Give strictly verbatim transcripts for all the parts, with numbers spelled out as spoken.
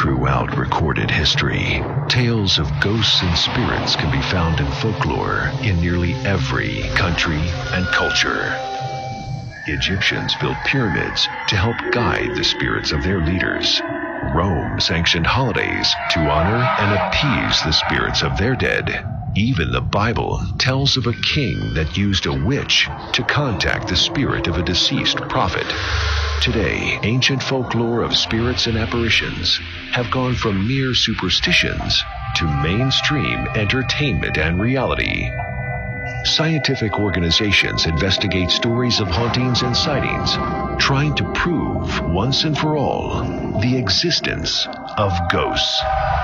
Throughout recorded history, tales of ghosts and spirits can be found in folklore in nearly every country and culture. Egyptians built pyramids to help guide the spirits of their leaders. Rome sanctioned holidays to honor and appease the spirits of their dead. Even the Bible tells of a king that used a witch to contact the spirit of a deceased prophet. Today, ancient folklore of spirits and apparitions have gone from mere superstitions to mainstream entertainment and reality. Scientific organizations investigate stories of hauntings and sightings, trying to prove once and for all the existence of ghosts.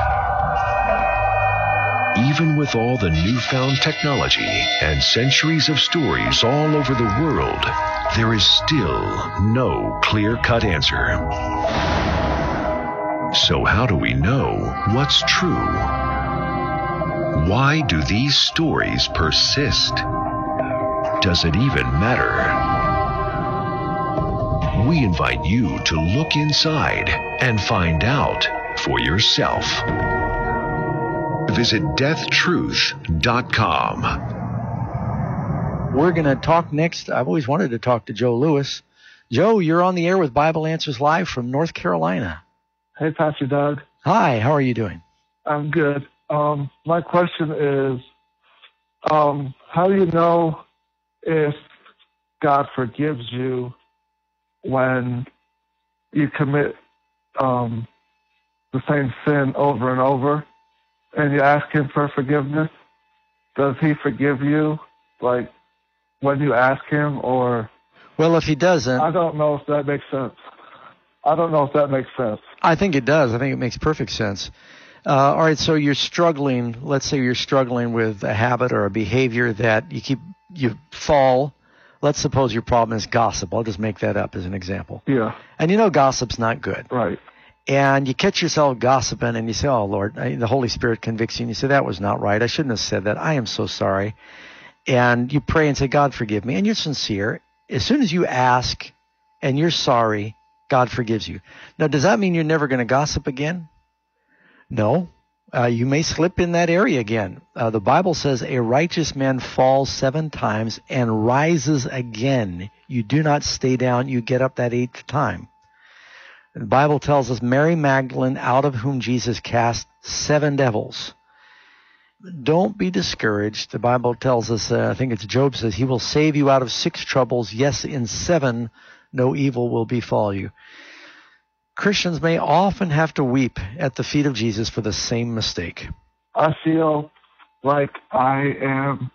Even with all the newfound technology and centuries of stories all over the world, there is still no clear-cut answer. So how do we know what's true? Why do these stories persist? Does it even matter? We invite you to look inside and find out for yourself. Visit death truth dot com. We're going to talk next. I've always wanted to talk to Joe Lewis. Joe, you're on the air with Bible Answers Live from North Carolina. Hey, Pastor Doug. Hi, how are you doing? I'm good. Um, my question is, um, how do you know if God forgives you when you commit um, the same sin over and over and you ask him for forgiveness? Does he forgive you, like, when you ask him, or... Well, if he doesn't... I don't know if that makes sense. I don't know if that makes sense. I think it does. I think it makes perfect sense. Uh, all right, so you're struggling. Let's say you're struggling with a habit or a behavior that you keep, you fall. Let's suppose your problem is gossip. I'll just make that up as an example. Yeah. And you know gossip's not good. Right. And you catch yourself gossiping and you say, oh, Lord, I, the Holy Spirit convicts you. And you say, that was not right. I shouldn't have said that. I am so sorry. And you pray and say, God, forgive me. And you're sincere. As soon as you ask and you're sorry, God forgives you. Now, does that mean you're never going to gossip again? No. Uh, you may slip in that area again. Uh, the Bible says a righteous man falls seven times and rises again. You do not stay down. You get up that eighth time. The Bible tells us Mary Magdalene, out of whom Jesus cast seven devils. Don't be discouraged. The Bible tells us, uh, I think it's Job says, he will save you out of six troubles. Yes, in seven, no evil will befall you. Christians may often have to weep at the feet of Jesus for the same mistake. I feel like I am...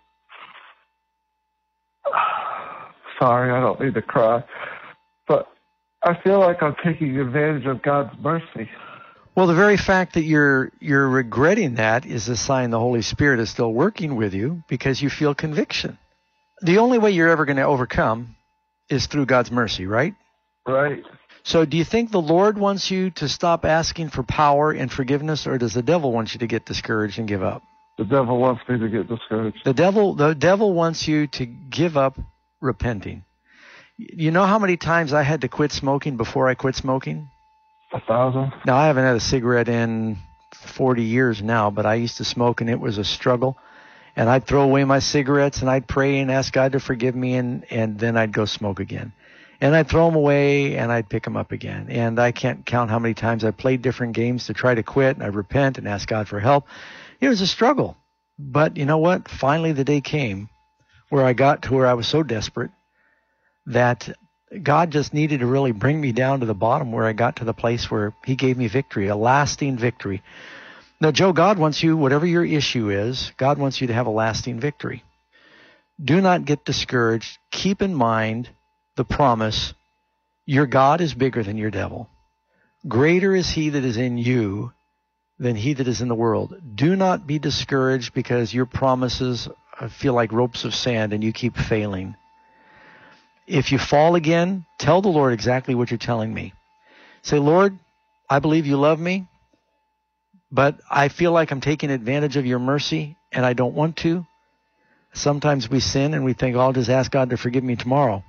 Sorry, I don't need to cry. But I feel like I'm taking advantage of God's mercy. Well, the very fact that you're you're regretting that is a sign the Holy Spirit is still working with you because you feel conviction. The only way you're ever going to overcome is through God's mercy, right? Right. So do you think the Lord wants you to stop asking for power and forgiveness, or does the devil want you to get discouraged and give up? The devil wants me to get discouraged. The devil, the devil wants you to give up repenting. You know how many times I had to quit smoking before I quit smoking? A thousand. Now, I haven't had a cigarette in forty years now, but I used to smoke, and it was a struggle. And I'd throw away my cigarettes, and I'd pray and ask God to forgive me, and, and then I'd go smoke again. And I'd throw them away, and I'd pick them up again. And I can't count how many times I played different games to try to quit, and I'd repent and ask God for help. It was a struggle. But you know what? Finally, the day came where I got to where I was so desperate that God just needed to really bring me down to the bottom where I got to the place where he gave me victory, a lasting victory. Now, Joe, God wants you, whatever your issue is, God wants you to have a lasting victory. Do not get discouraged. Keep in mind the promise, your God is bigger than your devil. Greater is he that is in you than he that is in the world. Do not be discouraged because your promises feel like ropes of sand and you keep failing. If you fall again, tell the Lord exactly what you're telling me. Say, Lord, I believe you love me, but I feel like I'm taking advantage of your mercy, and I don't want to. Sometimes we sin and we think, oh, I'll just ask God to forgive me tomorrow.